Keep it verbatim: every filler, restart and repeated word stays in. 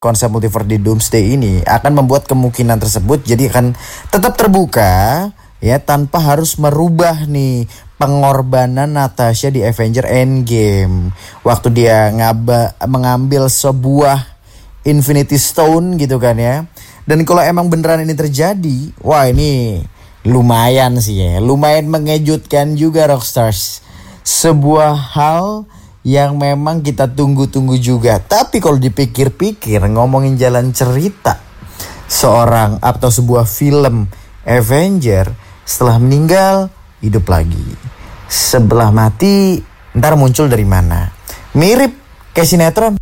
konsep multiverse di Doomsday ini akan membuat kemungkinan tersebut jadi akan tetap terbuka ya, tanpa harus merubah nih pengorbanan Natasha di Avenger Endgame waktu dia ngaba, mengambil sebuah Infinity Stone gitu kan ya. Dan kalau emang beneran ini terjadi, wah ini lumayan sih ya, lumayan mengejutkan juga Rockstars. Sebuah hal yang memang kita tunggu-tunggu juga. Tapi kalau dipikir-pikir, ngomongin jalan cerita seorang atau sebuah film Avenger, setelah meninggal hidup lagi, sebelah mati ntar muncul dari mana, mirip kayak sinetron.